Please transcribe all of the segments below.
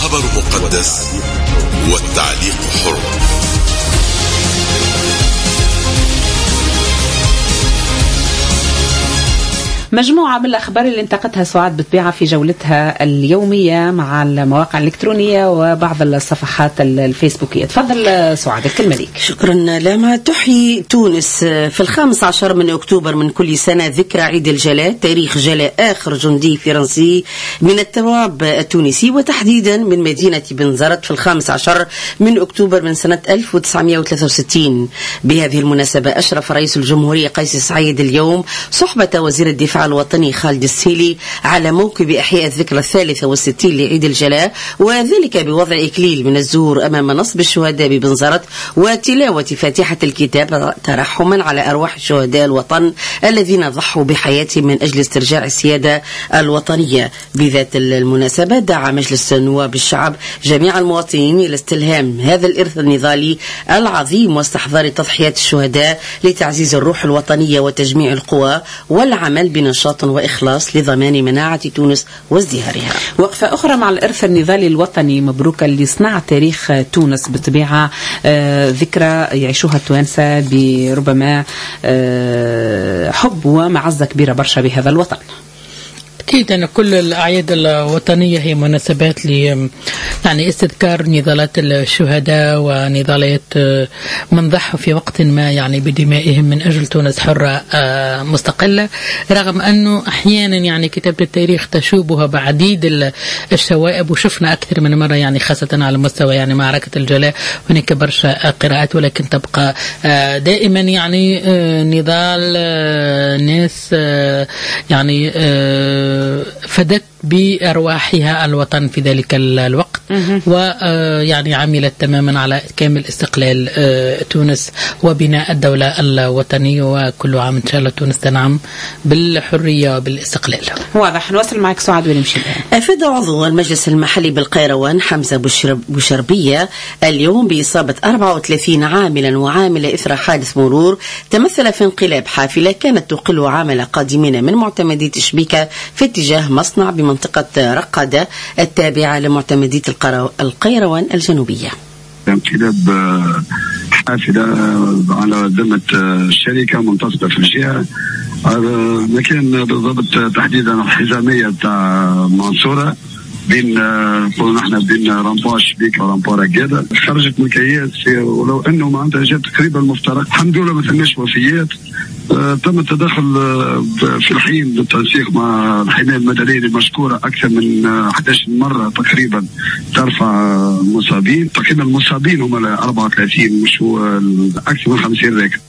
الخبر مقدس والتعليق حر. مجموعة من الأخبار اللي انتقتها سعاد بطبيعة في جولتها اليومية مع المواقع الإلكترونية وبعض الصفحات الفيسبوكية. تفضل سعاد، الكلمة لك. شكرا لما. تحيي تونس في 15 من أكتوبر من كل سنة ذكرى عيد الجلاء، تاريخ جلاء آخر جندي فرنسي من التراب التونسي، وتحديدا من مدينة بنزرت في 15 من أكتوبر من سنة 1963. بهذه المناسبة أشرف رئيس الجمهورية قيس سعيد اليوم صحبة وزير الدفاع الوطني خالد السيلي على موكب إحياء الذكرى 63 لعيد الجلاء، وذلك بوضع إكليل من الزهور أمام نصب الشهداء ببنزرت وتلاوة فاتحة الكتاب ترحما على أرواح شهداء الوطن الذين ضحوا بحياتهم من أجل استرجاع السيادة الوطنية. بذات المناسبة دعا مجلس نواب الشعب جميع المواطنين إلى استلهام هذا الإرث النضالي العظيم واستحضار تضحيات الشهداء لتعزيز الروح الوطنية وتجميع القوى والعمل بنشاط وإخلاص لضمان مناعة تونس وازدهارها. وقفة أخرى مع الإرث النضالي الوطني مبروك اللي صنع تاريخ تونس بطبيعة، ذكرى يعيشوها التوانسة بربما حب ومعزة كبيرة برشا بهذا الوطن. أكيد أن كل الأعياد الوطنية هي مناسبات يعني استذكار نضالات الشهداء ونضالات من ضحوا في وقت ما يعني بدمائهم من أجل تونس حرة مستقلة، رغم أنه أحيانا يعني كتابة التاريخ تشوبها بعديد الشوائب، وشفنا أكثر من مرة يعني خاصة على مستوى يعني معركة الجلاء هناك برشا قراءات، ولكن تبقى دائما يعني نضال ناس يعني فدت بأرواحها الوطن في ذلك الوقت، ويعني عملت تماما على كامل استقلال تونس وبناء الدولة الوطنية، وكل عام إن شاء الله تونس تنعم بالحرية وبالاستقلال. واضح. نواصل معك سعاد ونمشي. أفاد عضو المجلس المحلي بالقيروان حمزة بوشربية اليوم بإصابة 34 عاملا وعاملة إثر حادث مرور تمثل في انقلاب حافلة كانت تقل عاملة قادمين من معتمدية شبيكة في اتجاه مصنع بمنطقة رقادة التابعة لمعتمدية القيروان الجنوبية. انقلاب حافلة على ذمة الشركة منتصبة في الجهة، لكن بالضبط تحديدا الحزامية تاع منصورة بين نحن بين رامبوا شبيكة ورامبوا رقادة خرجت من كيات، ولو انه معناتها جات تقريبا المفترق. الحمد لله ما ثماش وفيات. تم التدخل في الحين بالتنسيق مع الحماية المدنية المشكورة أكثر من 11 مرة تقريبا ترفع مصابين. تقريبا المصابين هم 34 مش هو أكثر من 50 راكب.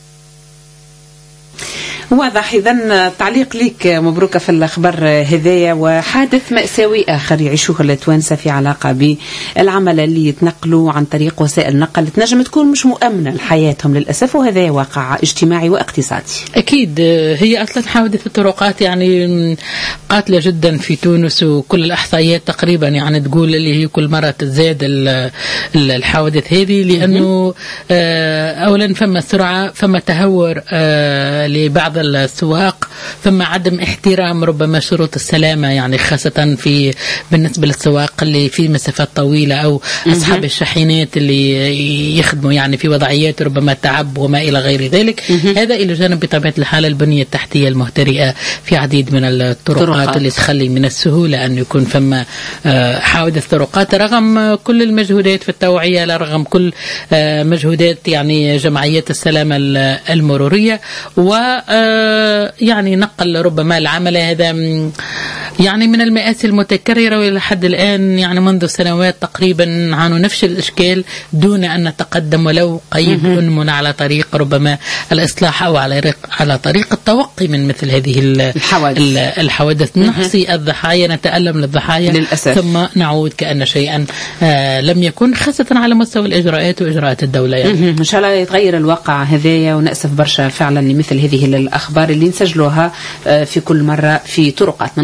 واضح. إذن تعليق لك مبروك في الأخبار هذايا. وحادث مأساوي آخر يعيشوه التوانسة في علاقة بالعمل اللي يتنقلوا عن طريق وسائل النقل تنجم تكون مش مؤمنة لحياتهم للأسف، وهذا واقع اجتماعي واقتصادي. أكيد هي أصلا حوادث الطرقات يعني قاتلة جدا في تونس، وكل الإحصائيات تقريبا يعني تقول اللي هي كل مرة تزداد الحوادث هذه، لأنه أولا فما سرعة، فما تهور لبعض السواق، ثم عدم احترام ربما شروط السلامة يعني خاصة بالنسبة للسواق اللي في مسافات طويلة أو أصحاب الشاحنات اللي يخدموا يعني في وضعيات ربما تعب وما إلى غير ذلك. هذا إلى جانب بطبيعة الحال البنية التحتية المهترئة في عديد من الطرقات اللي تخلي من السهولة أن يكون فما حوادث طرقات، رغم كل المجهودات في التوعية، رغم كل مجهودات يعني جمعيات السلامة المرورية، و يعني نقل ربما العمل هذا يعني من المآسي المتكررة، وإلى حد الآن يعني منذ سنوات تقريبا عانوا نفس الإشكال دون أن نتقدم ولو قيد أنمنا على طريق ربما الإصلاح أو على طريق التوقي من مثل هذه الحوادث. نحصي الضحايا، نتألم للضحايا للأسف، ثم نعود كأن شيئا لم يكن، خاصة على مستوى الإجراءات وإجراءات الدولة يعني. إن شاء الله يتغير الواقع هذايا، ونأسف برشا فعلا لمثل هذه الأخبار اللي نسجلوها في كل مرة في طرقاتنا. نواصل معك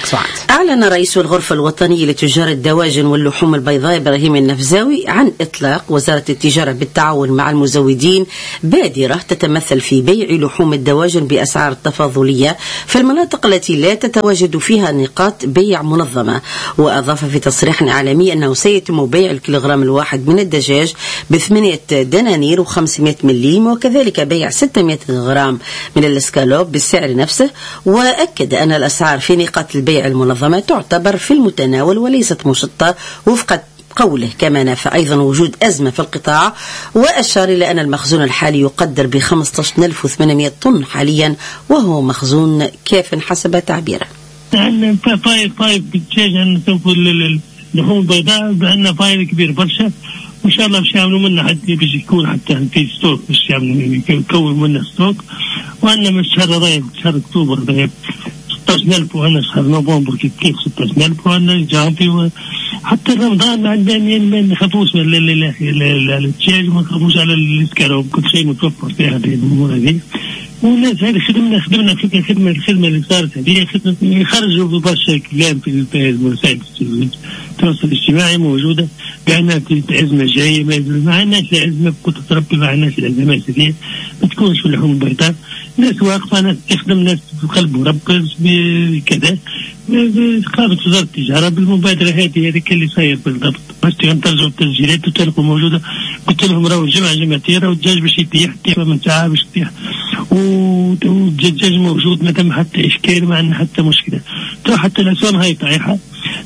معك سعاد. أعلن رئيس الغرفة الوطنية لتجار الدواجن واللحوم البيضاء إبراهيم النفزاوي عن إطلاق وزارة التجارة بالتعاون مع المزودين بادرة تتمثل في بيع لحوم الدواجن بأسعار تفاضلية في المناطق التي لا تتواجد فيها نقاط بيع منظمة. وأضاف في تصريح إعلامي أنه سيتم بيع الكيلوغرام الواحد من الدجاج ب8 دنانير و500 مليم، وكذلك بيع 600 غرام من الاسكالوب بالسعر نفسه. وأكد أن الأسعار في نقاط البيع المنظمة تعتبر في المتناول وليست مشطة وفق قوله. كما نفى أيضا وجود أزمة في القطاع، وأشار إلى أن المخزون الحالي يقدر ب15,800 طن حاليا، وهو مخزون كاف حسب تعبيره. طيب بالدجاج أن سوف اللحوم البيضاء بأنها فايدة كبير برشا، وإن شاء الله باش يعملوا منها حتى باش يكون حتى في ستوك، باش يعملوا يكون منها ستوك. وأنا من الشهر الرابع شهر أكتوبر 16,000، وأنا شهر نوفمبر كيف 16,000، وأنا جافي. حتى رمضان ما نخافوش على الدجاج وما نخافوش على الاسكالوب، كل شيء متوفر في هذه الأمور هذه. والناس هذه خدمنا الخدمة اللي صارت هذه يخرجوا برشا كلام في وسائل التواصل الاجتماعي موجودة بأن في أزمة جاية، مع الناس الأزمة كنت تربي مع الناس الأزمات هذه ما تكونش في اللحوم البيضاء. ناس واقفة، ناس تخدم، ناس في قلب ورب كذا. قامت وزارة التجارة بالمبادرة هذه اللي صاير بالضبط، باش ترجعوا التسجيلات وتلقوا موجودة. قلت لهم راهو جمعتين راهو الدجاج باش يطيح من ساعة باش يطيح، والدجاج موجود ما تم حتى إشكال، ما عندنا حتى مشكلة. تو حتى الأسواق هاي طايحة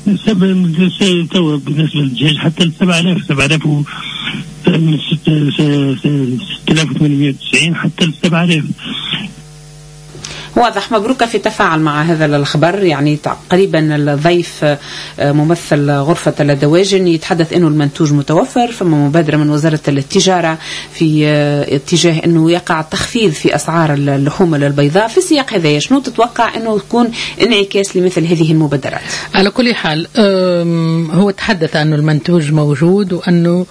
تو بالنسبة للدجاج حتى 7,000 من 6,890 حتى 7,000. واضح. مبروك في تفاعل مع هذا الخبر. يعني تقريبا الضيف ممثل غرفة الدواجن يتحدث أنه المنتوج متوفر، فما مبادرة من وزارة التجارة في اتجاه أنه يقع تخفيض في أسعار اللحوم البيضاء. في السياق هذا شنو تتوقع أنه يكون انعكاس لمثل هذه المبادرات؟ على كل حال هو تحدث أنه المنتوج موجود، وأنه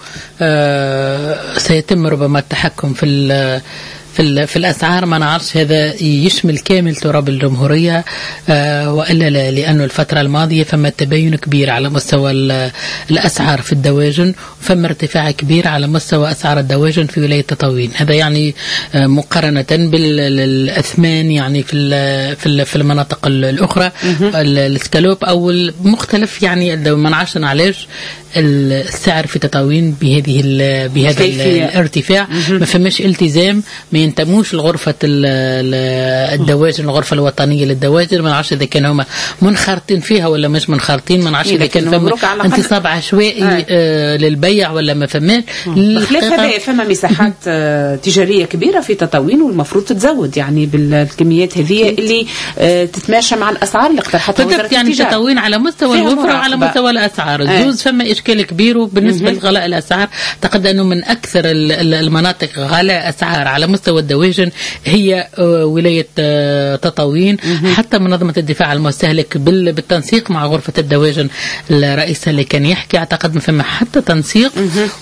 سيتم ربما التحكم في الأسعار. ما نعرفش هذا يشمل كامل تراب الجمهورية وإلا لا، لأنه الفترة الماضية فما تباين كبير على مستوى الأسعار في الدواجن، وفما ارتفاع كبير على مستوى أسعار الدواجن في ولاية تطاوين. هذا يعني مقارنة بالأثمان يعني في المناطق الأخرى الاسكالوب أو المختلف. يعني ما نعرفش علاش السعر في تطاوين بهذا الارتفاع. ما فماش التزام، ما ينتموش لغرفة الدواجن، الغرفة الوطنية للدواجن. ما نعرفش إذا كانوا هم منخرطين فيها ولا مش منخرطين، ما نعرفش إذا كان فما انتصاب عشوائي للبيع ولا ما فماش. بخلاف هذا فما مساحات تجارية كبيرة في تطاوين، والمفروض تتزود يعني بالكميات هذه اللي تتماشى مع الأسعار اللي اقترحتها وزارة التجارة. يعني تطاوين على مستوى الوفرة وعلى مستوى الأسعار الزوز فما إشكال كبير. وبالنسبة لغلاء الأسعار أعتقد أنه من أكثر المناطق غلاء أسعار على مستوى الدواجن هي ولاية تطاوين. حتى منظمة الدفاع المستهلك بالتنسيق مع غرفة الدواجن الرئيس اللي كان يحكي، أعتقد ما فما حتى تنسيق.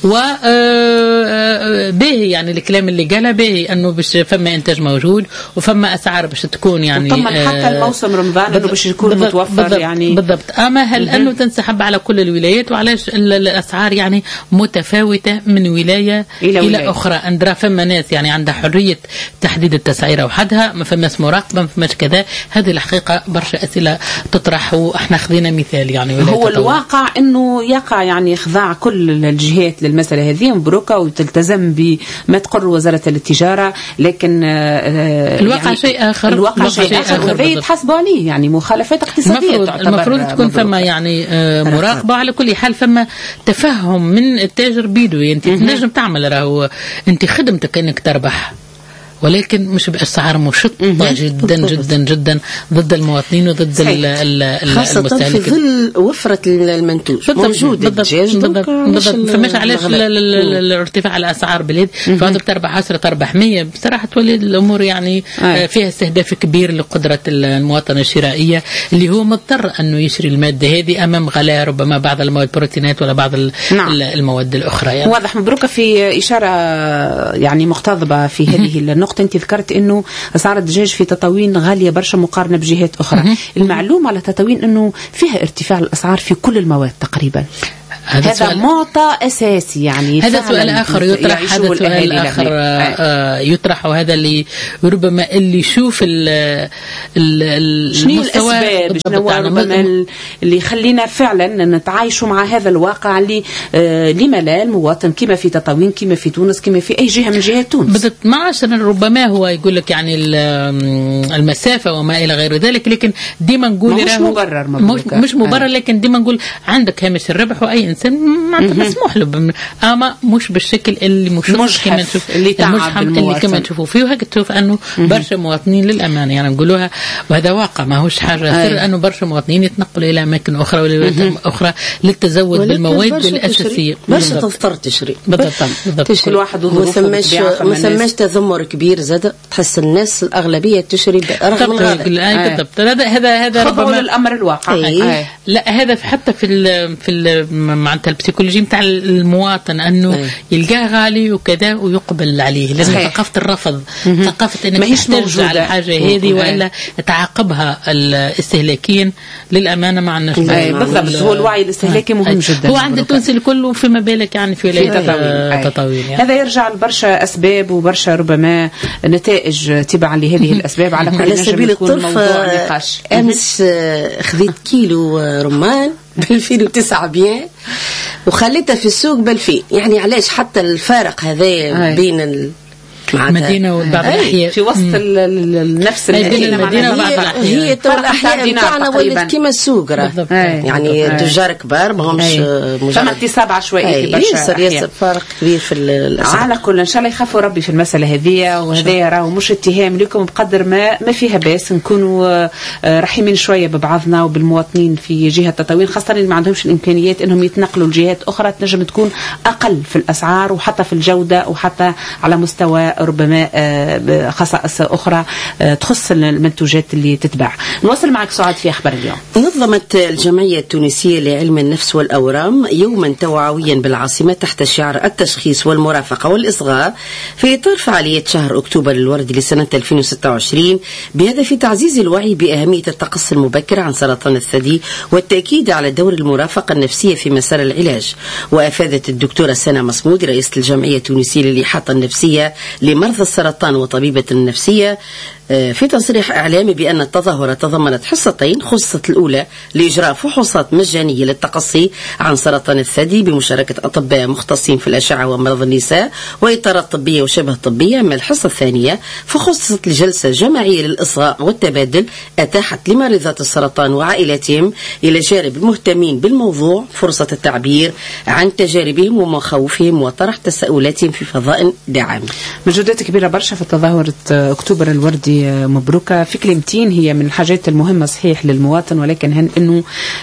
وباهي يعني الكلام اللي قاله باهي أنه باش فما إنتاج موجود وفما أسعار باش تكون يعني طبعا حتى الموسم رمضان أنه باش يكون متوفر بالضبط يعني بالضبط. أما هل أنه تنسحب على كل الولايات، وعلاش الأسعار يعني متفاوتة من ولاية إلى أخرى؟ أندرا فما ناس يعني عندها حرية تحديد التسعيرة وحدها، ما فماش مراقبة، ما فماش كذا. هذه الحقيقة برشا أسئلة تطرح، وإحنا خذينا مثال يعني هو الواقع أنه يقع يعني إخضاع كل الجهات للمسألة هذه مبروكة، وتلتزم بما تقر وزارة التجارة. لكن الواقع يعني شيء آخر. الواقع شيء آخر وهذا يتحاسبوا عليه، يعني مخالفات اقتصادية المفروض تكون فما يعني مراقبة. على كل حال فما تفهم من التاجر بيدو. انت تنجم تعمل، راهو انت خدمتك انك تربح، ولكن مش بأسعار مشطة جدا جدا جدا ضد المواطنين وضد خاصة في ظل وفرة المنتوج موجود الدجاج. فماش علاش الارتفاع الأسعار باليد، فهذا بتربح 10 تربح 100. بصراحة تولي الأمور يعني فيها استهداف كبير لقدرة المواطن الشرائية اللي هو مضطر أنه يشري المادة هذه أمام غلاء ربما بعض المواد البروتينات ولا بعض المواد الأخرى. يعني واضح. مبروك في إشارة يعني مقتضبة في هذه النقطة نقطة أنت ذكرت أنه أسعار الدجاج في تطاوين غالية برشا مقارنة بجهات أخرى. المعلوم على تطاوين أنه فيها ارتفاع الأسعار في كل المواد تقريبا. هذا معطى أساسي يعني. هذا سؤال آخر يطرح، هذا سؤال آخر يطرح، وهذا اللي ربما اللي يشوف المستوى ربما اللي يخلينا فعلا نتعايشوا مع هذا الواقع اللي لما لا المواطن كما في تطاوين كما في تونس كما في أي جهة من جهات تونس. بالضبط. معاشرا ربما هو يقول لك يعني المسافة وما إلى غير ذلك، لكن ديما نقول مش مبرر، مش مبرر، لكن ديما نقول عندك هامش الربح وأي إنسان مسموح له، أما مش بالشكل اللي مش كما نشوف اللي كما نشوفوا فيه. وهكذا تشوف أنه برشا مواطنين للأمانة يعني نقولوها، وهذا واقع ما هوش حاجة سر، أنه برشا مواطنين يتنقلوا إلى أماكن أخرى ولايات أخرى للتزود بالمواد الأساسية. برشا تضطر تشري. بالضبط. كل واحد وظروفه. ما ثماش تذمر كبير زاد، تحس الناس الأغلبية تشري رغم الغلاء. بالضبط. هذا ربما الأمر الواقع. لا هذا حتى في معناتها البسيكولوجي متاع المواطن أنه يلقاه غالي وكذا ويقبل عليه، لأن ثقافة الرفض، ثقافة أنك تحتاج على الحاجة هذه وإلا تعاقبها الاستهلاكيين للأمانة مع الناس. بالضبط. هو الوعي الاستهلاكي مهم جدا. هو عند التونسي الكل وفيما بالك يعني في تطاوين يعني. هذا يرجع لبرشا أسباب وبرشا ربما نتائج تبعا لهذه الأسباب. على سبيل الطرف أمس خذيت كيلو رمان ب2009 بيان وخليتها في السوق ب2000. يعني علاش حتى الفارق هذا بين المدينة وبعض الأحياء في وسط نفس المدينة وبعض الأحياء هي تو الأحياء بتاعنا ولد كما السوق يعني تجار كبار ما همش فما اكتساب عشوائي في برشا أحياء. فرق كبير في الأسعار. على كل إن شاء الله يخافوا ربي في المسألة هذه، وهذا راهو مش اتهام لكم بقدر ما فيها باس نكونوا رحيمين شوية ببعضنا وبالمواطنين في جهة تطاوين، خاصة اللي ما عندهمش الإمكانيات إنهم يتنقلوا لجهات أخرى تنجم تكون أقل في الأسعار وحتى في الجودة وحتى على مستوى ربما خصائص أخرى تخص المنتوجات اللي تتباع. نواصل معك سعاد في أخبار اليوم. نظمت الجمعية التونسية لعلم النفس والأورام يوما توعويا بالعاصمة تحت شعار التشخيص والمرافقة والإصغاء في إطار فعالية شهر أكتوبر الوردي لسنة 2026 بهدف تعزيز الوعي بأهمية التقصي المبكر عن سرطان الثدي والتأكيد على دور المرافقة النفسية في مسار العلاج. وأفادت الدكتورة سنة مصمود رئيسة الجمعية التونسية للإحاطة النفسية لمرضى السرطان وطبيبة النفسية في تصريح إعلامي بأن التظاهرة تضمنت حصتين، خصت الأولى لإجراء فحوصات مجانية للتقصي عن سرطان الثدي بمشاركة أطباء مختصين في الأشعة ومرض النساء وإطارات طبية وشبه طبية، أما الحصة الثانية فخصت لجلسة جماعية للإصغاء والتبادل أتاحت لمريضات السرطان وعائلاتهم إلى جانب المهتمين بالموضوع فرصة التعبير عن تجاربهم ومخاوفهم وطرح تساؤلاتهم في فضاء داعم. مجهودات كبيرة برشا في تظاهرة أكتوبر الوردي مبروكة. في كلمتين هي من الحاجات المهمة صحيح للمواطن، ولكن أنه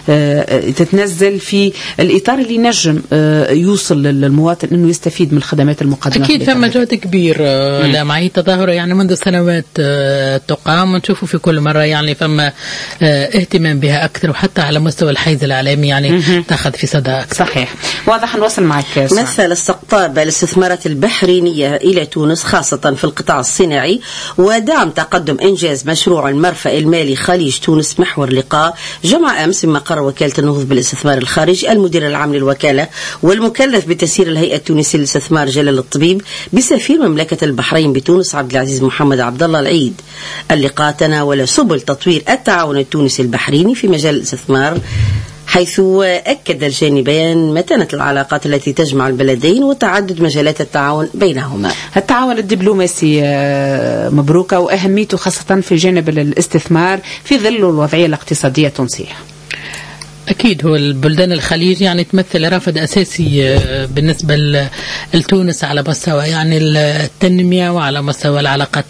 تتنزل في الإطار اللي نجم يوصل للمواطن أنه يستفيد من الخدمات المقدمة. أكيد فما جهد كبير معي تظاهرة يعني منذ سنوات تقام ونشوفه في كل مرة يعني فما اهتمام بها أكثر وحتى على مستوى الحيز العالمي يعني تأخذ في صدى أكثر. صحيح. واضح. نوصل معك. مثل استقطاب الاستثمارات البحرينية إلى تونس خاصة في القطاع الصناعي ودعم تقدم إنجاز مشروع المرفأ المالي خليج تونس محور لقاء جمع أمس مقر وكالة النهوض بالاستثمار الخارجي المدير العام للوكالة والمكلف بتسيير الهيئة التونسية للاستثمار جلال الطبيب بسفير مملكة البحرين بتونس عبد العزيز محمد عبد الله العيد. اللقاء تناول سبل تطوير التعاون التونسي البحريني في مجال الاستثمار، حيث أكد الجانبان متانة العلاقات التي تجمع البلدين وتعدد مجالات التعاون بينهما. التعاون الدبلوماسي مبروكة وأهميته خاصة في جانب الاستثمار في ظل الوضعية الاقتصادية التونسية. أكيد هو البلدان الخليج يعني تمثل رافد أساسي بالنسبة لتونس على مستوى يعني التنمية وعلى مستوى العلاقات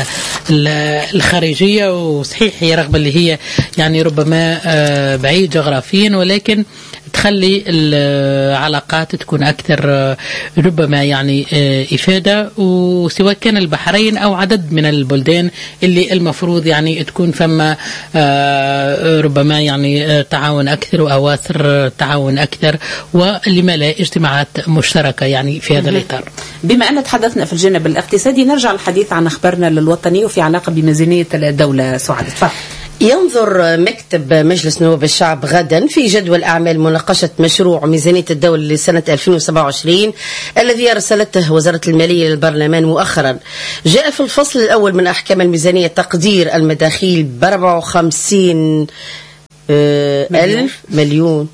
الخارجية، وصحيح هي رغبة اللي هي يعني ربما بعيد جغرافيا ولكن تخلي العلاقات تكون أكثر ربما يعني إفادة، وسواء كان البحرين أو عدد من البلدان اللي المفروض يعني تكون فما ربما يعني تعاون أكثر وأواصر تعاون أكثر ولما لا اجتماعات مشتركة يعني في هذا الإطار. بما أن تحدثنا في الجانب الاقتصادي نرجع الحديث عن أخبارنا الوطنية وفي علاقة بميزانية الدولة. سعاد تفضل. ينظر مكتب مجلس نواب الشعب غدا في جدول أعمال مناقشة مشروع ميزانية الدولة لسنة 2027 الذي أرسلته وزارة المالية للبرلمان مؤخرا. جاء في الفصل الأول من أحكام الميزانية تقدير المداخيل ب 54 ألف مليون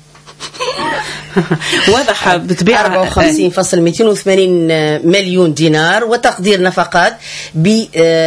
واضح بطبيعة 54.280 مليون دينار، وتقدير نفقات ب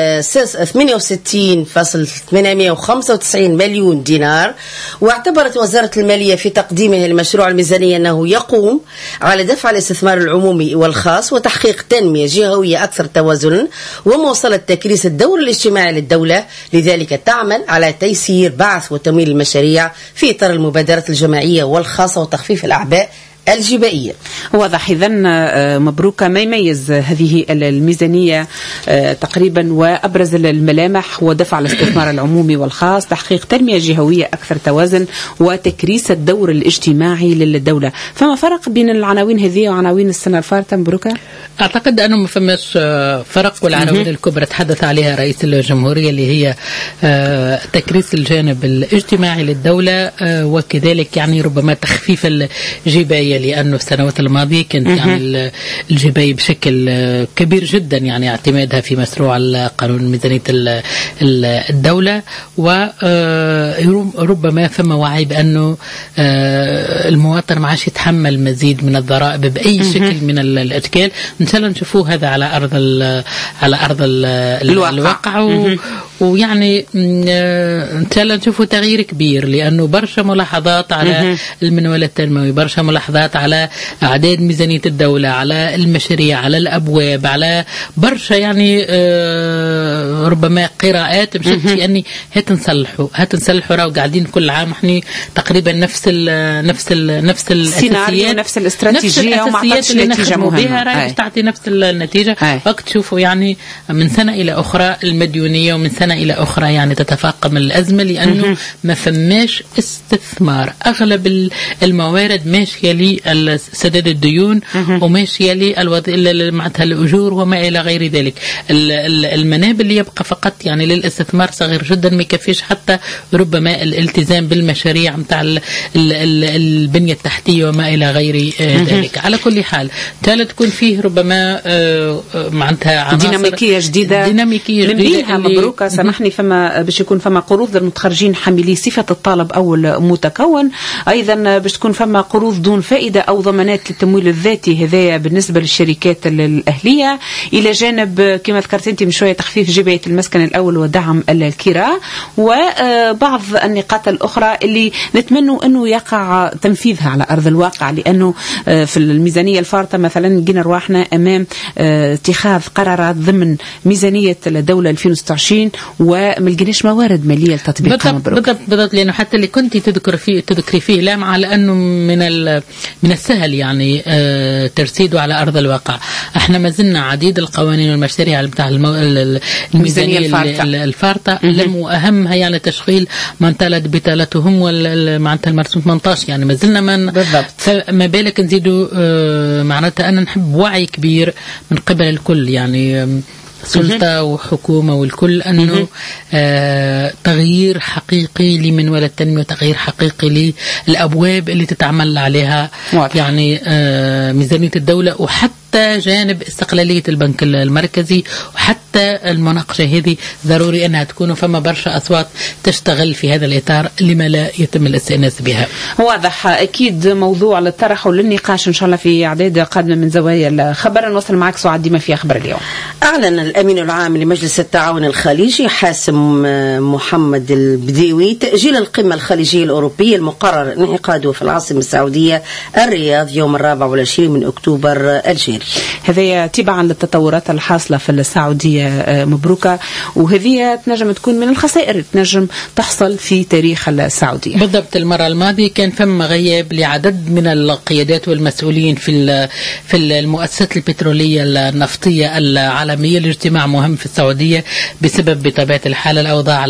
68.895 مليون دينار. واعتبرت وزارة المالية في تقديمها لمشروع الميزانية أنه يقوم على دفع الاستثمار العمومي والخاص وتحقيق تنمية جهوية أكثر توازنا ومواصلة تكريس الدور الاجتماعي للدولة، لذلك تعمل على تيسير بعث وتمويل المشاريع في إطار المبادرات الجماعية والخاصة وتخفيف الأعباء الجبائية. واضح. إذن مبروك. ما يميز هذه الميزانية تقريبا وأبرز الملامح ودفع الاستثمار العمومي والخاص، تحقيق تنمية جهوية أكثر توازن، وتكريس الدور الاجتماعي للدولة. فما فرق بين العناوين هذه وعناوين السنة الفارطة مبروك؟ أعتقد أنه ما فماش فرق، والعناوين الكبرى تحدث عليها رئيس الجمهورية اللي هي تكريس الجانب الاجتماعي للدولة، وكذلك يعني ربما تخفيف الجباية، لأنه السنوات الماضية كانت يعني الجباية بشكل كبير جدا يعني اعتمادها في مشروع قانون ميزانية الدولة، وربما ثم وعي بأنه المواطن ما عادش يتحمل مزيد من الضرائب بأي شكل من الأشكال. إن شاء الله نشوفوه هذا على أرض الواقع ويعني إن شاء الله نشوفوا تغيير كبير، لأنه برشا ملاحظات على المنوال التنموي، برشا ملاحظات على أعداد ميزانية الدولة، على المشاريع، على الأبواب، على برشا يعني ربما قراءات مشت في أني هتنصلحوا راو قاعدين كل عام احنا تقريبا نفس السيناريو، نفس الاستراتيجية، وما عطتش نتيجة مهمة راح تعطي نفس النتيجة. وقت تشوفوا يعني من سنة إلى أخرى المديونية، ومن سنة إلى أخرى يعني تتفاقم الأزمة، لأنه ما فماش استثمار. أغلب الموارد ماشية لسداد الديون وماشية معناتها الأجور وما إلى غير ذلك. المنابل اللي يبقى فقط يعني للاستثمار صغير جدا، ما يكفيش حتى ربما الالتزام بالمشاريع متاع البنية التحتية وما إلى غير ذلك. على كل حال تكون فيه ربما معناتها عناصر ديناميكية جديدة نبيها مبروكة. سامحني، فما باش يكون فما قروض للمتخرجين حاملي صفة الطالب أو المتكون، أيضا باش تكون فما قروض دون فائدة أو ضمانات للتمويل الذاتي، هذا بالنسبة للشركات الأهلية، إلى جانب كما ذكرت أنت من شوية تخفيف جباية المسكن الأول ودعم الكراء، وبعض النقاط الأخرى اللي نتمنوا أنه يقع تنفيذها على أرض الواقع، لأنه في الميزانية الفارطة مثلا جينا رواحنا أمام اتخاذ قرارات ضمن ميزانية الدولة 2026 وملقناش موارد مالية لتطبيقها. بالضبط، لأنه حتى اللي كنت تذكري فيه لام على أنه من السهل يعني ترسيده على أرض الواقع. احنا ما زلنا عديد القوانين والمشاريع بتاع الميزانية الفارطة لم وأهمها يعني تشغيل من تلد بتالتهم معناتها المرسوم 18، يعني ما زلنا ما بالك نزيدوا معناتها أنا نحب وعي كبير من قبل الكل، يعني سلطة وحكومة والكل، أنه تغيير حقيقي لمنوال التنمية، تغيير حقيقي للأبواب اللي تتعمل عليها يعني ميزانية الدولة، وحتى جانب استقلالية البنك المركزي، وحتى المناقشة هذه ضروري أنها تكون فما برشا أصوات تشتغل في هذا الإطار لما لا يتم الاستئناس بها. واضح. أكيد موضوع للطرح وللنقاش إن شاء الله في أعداد قادمة من زوايا الخبر. نوصل معك سعاد ديما في أخبار اليوم. أعلن الأمين العام لمجلس التعاون الخليجي حاسم محمد البديوي تأجيل القمة الخليجية الأوروبية المقرر انعقاده في العاصمة السعودية الرياض يوم 24 من أكتوبر الجاري. هذا تبعا للتطورات الحاصلة في السعودية مبروكة، وهذه تنجم تكون من الخسائر تنجم تحصل في تاريخ السعودية. بالضبط. المرة الماضية كان فم غياب لعدد من القيادات والمسؤولين في المؤسسات البترولية النفطية العالمية لاجتماع مهم في السعودية بسبب بطبيعة الحال الأوضاع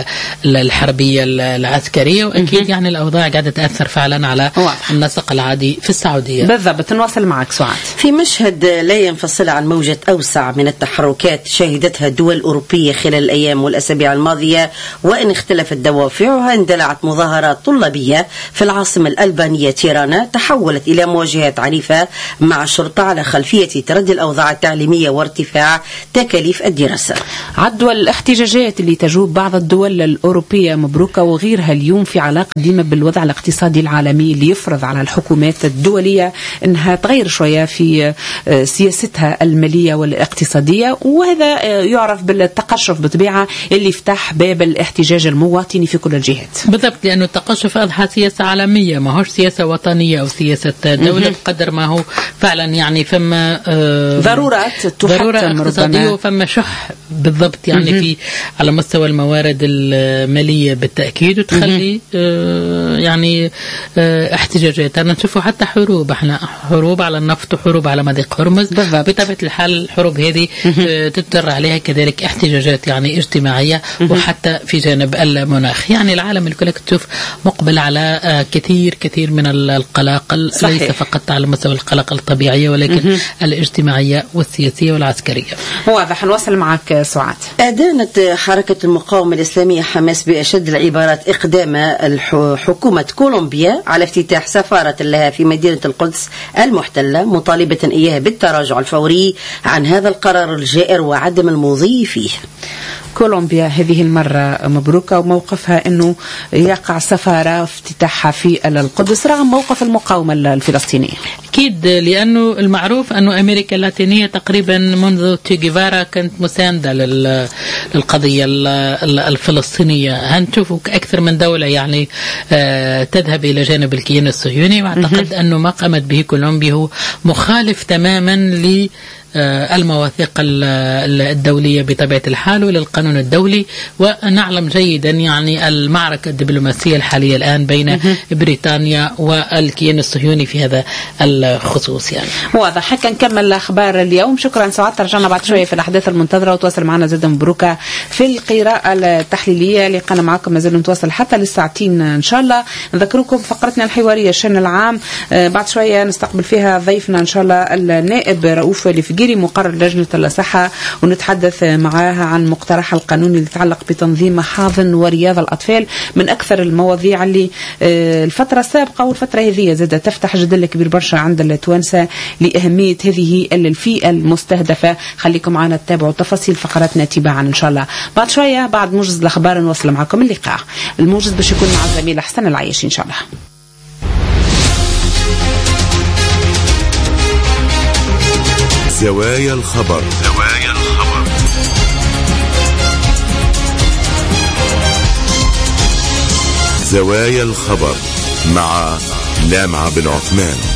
الحربية العسكرية، وأكيد يعني الأوضاع قاعدة تأثر فعلا على النسق العادي في السعودية. بالضبط. نواصل معك سعاد. في مشهد لا ينفصل عن موجة أوسع من التحركات شهدتها الدول الأوروبية خلال الأيام والأسابيع الماضية، وإن اختلفت دوافعها اندلعت مظاهرات طلابية في العاصمة الألبانية تيرانا تحولت إلى مواجهات عنيفة مع الشرطة على خلفية تردي الأوضاع التعليمية وارتفاع تكاليف الدراسة. عدوى الاحتجاجات اللي تجوب بعض الدول الأوروبية مبروكة وغيرها اليوم في علاقة ديما بالوضع الاقتصادي العالمي اللي يفرض على الحكومات الدولية أنها تغير شوية في سياستها المالية والاقتصادية، وهذا يعرف بالتقشف بطبيعة اللي يفتح باب الاحتجاج المواطني في كل الجهات. بالضبط، لأنه التقشف أضحى سياسة عالمية، ما هوش سياسة وطنية أو سياسة دولة بقدر ما هو فعلا يعني فما ضرورات اقتصادية وفما شح. بالضبط. يعني في على مستوى الموارد المالية بالتأكيد، وتخلي يعني احتجاجات. أنا نشوفه حتى حروب، احنا حروب على النفط وحروب على مضيق هرمز. بطبيعة الحال الحروب هذه تضطر عليها كذلك احتجاجات يعني اجتماعية، وحتى في جانب المناخ. يعني العالم الكل تشوف مقبل على كثير من القلاقل. صحيح. ليس فقط على مستوى القلاقل الطبيعية ولكن الاجتماعية والسياسية والعسكرية. واضح. نواصل معك سعاد. أدانت حركة المقاومة الإسلامية حماس بأشد العبارات إقدام حكومة كولومبيا على افتتاح سفارة لها في مدينة القدس المحتلة، مطالبة إياها بالتراجع الفوري عن هذا القرار الجائر وعدم المضي فيه. كولومبيا هذه المرة مبروكة وموقفها أنه يقع سفارة افتتاحها في القدس رغم موقف المقاومة الفلسطينية. أكيد، لأنه المعروف أنه أمريكا اللاتينية تقريبا منذ تشي جيفارا كانت مساندة للقضية الفلسطينية. هنشوف أكثر من دولة يعني تذهب إلى جانب الكيان الصهيوني، وأعتقد أنه ما قامت به كولومبيا هو مخالف تماما المواثيق الدولية بطبيعة الحال وللقانون الدولي. ونعلم جيدا يعني المعركة الدبلوماسية الحالية الآن بين بريطانيا والكيان الصهيوني في هذا الخصوص. يعني واضح. هكا نكمل أخبار اليوم. شكرا سعاد. ترجعنا بعد شوية في الأحداث المنتظرة، وتواصل معنا زاد مبروكة في القراءة التحليلية اللي قنا معكم. مازال نتواصل حتى للساعتين إن شاء الله. نذكركم فقرتنا الحوارية الشأن العام بعد شوية نستقبل فيها ضيفنا إن شاء الله النائب رؤوف الفقيري مقرر لجنة الصحة، ونتحدث معها عن مقترح القانون اللي يتعلق بتنظيم محاضن ورياض الأطفال. من أكثر المواضيع اللي الفترة السابقة والفترة هذه زادة تفتح جدل كبير برشا عند التوانسة لأهمية هذه الفئة المستهدفة. خليكم معنا تتابعوا تفاصيل فقراتنا تباعا إن شاء الله. بعد شوية بعد موجز الأخبار نوصل معكم اللقاء. الموجز باش يكون مع الزميل حسن العيش إن شاء الله. زوايا الخبر. زوايا الخبر مع لامعة بن عثمان.